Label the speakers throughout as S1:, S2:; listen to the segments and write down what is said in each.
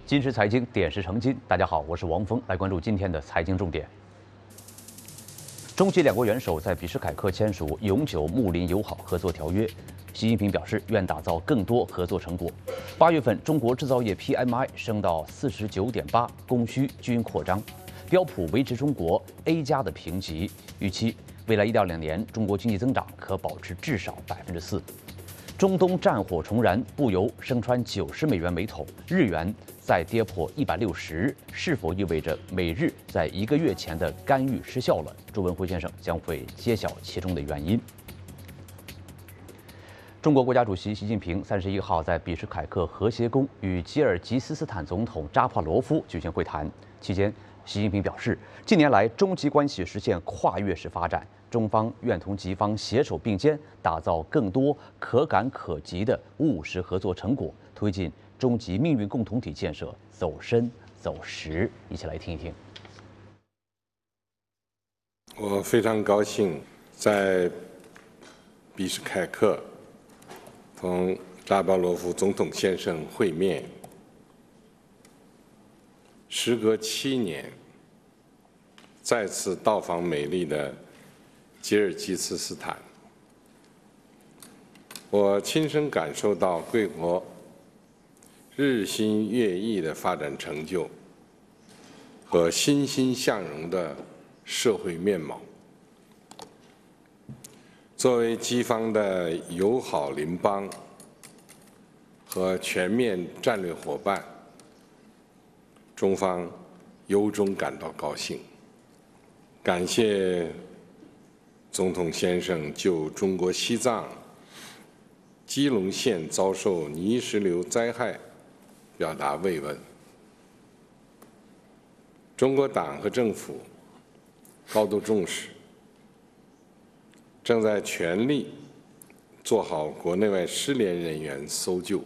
S1: 今时财经，点石成金。大家好，我是王峰，来关注今天的财经重点。中西两国元首在比什凯克签署永久睦邻友好合作条约。习近平表示，愿打造更多合作成果。8月份，中国制造业 PMI 升到49.8，供需均扩张。标普维持中国 A 加的评级，预期未来1到2年中国经济增长可保持至少4%。中东战火重燃，布油升穿90美元每桶，日元再跌破160，是否意味着美日在1个月前的干预失效了？朱文辉先生将会揭晓其中的原因。中国国家主席习近平31号在比什凯克和谐宫与吉尔吉斯斯坦总统扎帕罗夫举行会谈，期间，习近平表示，近年来中吉关系实现跨越式发展。中方愿同吉方携手并肩，打造更多可感可及的务实合作成果，推进中吉命运共同体建设走深走实。一起来听一听。
S2: 我非常高兴在比什凯克同扎巴罗夫总统先生会面。时隔7年，再次到访美丽的吉尔吉斯斯坦，我亲身感受到贵国日新月异的发展成就和欣欣向荣的社会面貌。作为吉方的友好邻邦和全面战略伙伴，中方由衷感到高兴，感谢总统先生就中国西藏基隆县遭受泥石流灾害表达慰问。中国党和政府高度重视，正在全力做好国内外失联人员搜救、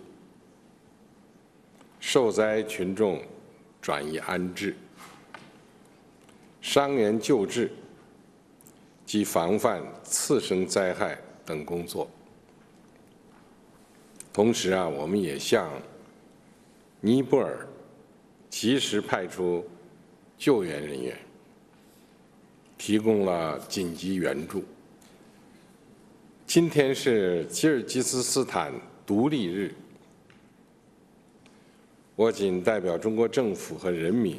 S2: 受灾群众转移安置、伤员救治及防范次生灾害等工作。同时我们也向尼泊尔及时派出救援人员，提供了紧急援助。今天是吉尔吉斯斯坦独立日，我谨代表中国政府和人民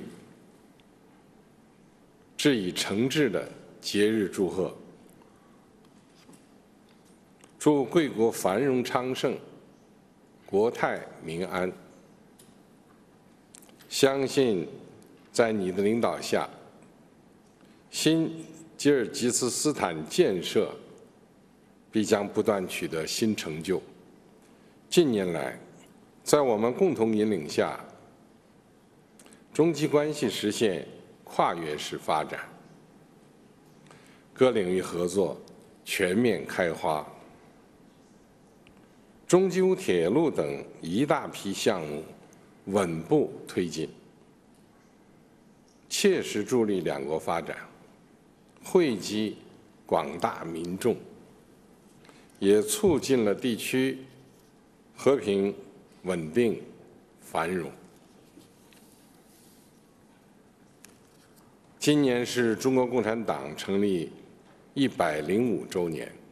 S2: 致以诚挚的节日祝贺，祝贵国繁荣昌盛，国泰民安。相信在你的领导下，新吉尔吉斯斯坦建设必将不断取得新成就。近年来，在我们共同引领下，中吉关系实现跨越式发展，各领域合作全面开花，中吉乌铁路等一大批项目稳步推进，切实助力两国发展，惠及广大民众，也促进了地区和平、稳定、繁荣。今年是中国共产党成立105周年。